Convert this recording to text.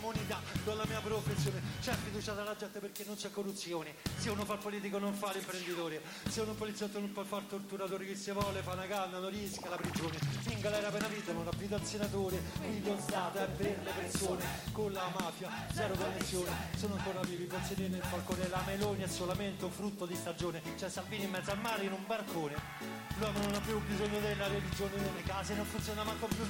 comunità, con la mia professione. C'è fiducia dalla gente perché non c'è corruzione. Se uno fa il politico non fa l'imprenditore. Se uno poliziotto non può fare il torturatore, chi si vuole fa una canna, non rischia la prigione. In galera per una vita non abita il senatore. Qui lo Stato è per le persone. Con la mafia zero connessione. Sono ancora vivi i consiglieri nel falcone. La Meloni è solamente un frutto di stagione. C'è Salvini in mezzo al mare in un barcone. L'uomo non ha più bisogno della religione, nelle case non funziona manco più